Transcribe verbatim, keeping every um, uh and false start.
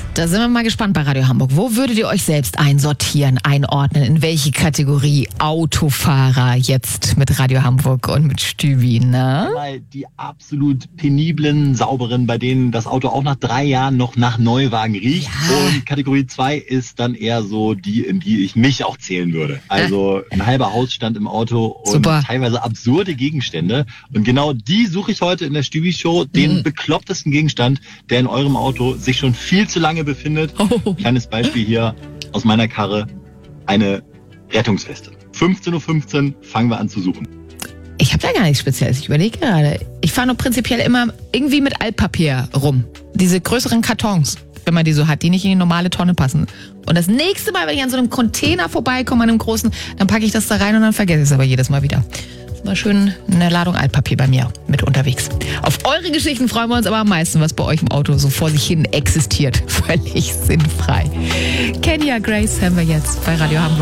Da sind wir mal gespannt bei Radio Hamburg. Wo würdet ihr euch selbst einsortieren, einordnen? In welche Kategorie Autofahrer jetzt mit Radio Hamburg und mit Stübi, ne? Mal die absolut peniblen, sauberen, bei denen das Auto auch nach drei Jahren noch nach Neuwagen riecht. Ja. Und Kategorie zwei ist dann eher so die, in die ich mich auch zählen würde. Also ein halber Hausstand im Auto und Super. teilweise absurde Gegenstände. Und genau die suche ich heute in der Stübi-Show. Den Mhm. beklopptesten Gegenstand, der in eurem Auto sich schon viel zu lange befindet. Oh. Kleines Beispiel hier aus meiner Karre. Eine Rettungsweste. fünfzehn Uhr fünfzehn fangen wir an zu suchen. Ich habe da gar nichts Spezielles. Ich überlege gerade. Ich fahre nur prinzipiell immer irgendwie mit Altpapier rum. Diese größeren Kartons, wenn man die so hat, die nicht in die normale Tonne passen. Und das nächste Mal, wenn ich an so einem Container vorbeikomme, an einem großen, dann packe ich das da rein und dann vergesse ich es aber jedes Mal wieder. Mal schön eine Ladung Altpapier bei mir mit unterwegs. Auf eure Geschichten freuen wir uns aber am meisten, was bei euch im Auto so vor sich hin existiert. Völlig sinnfrei. Kenya Grace haben wir jetzt bei Radio Hamburg.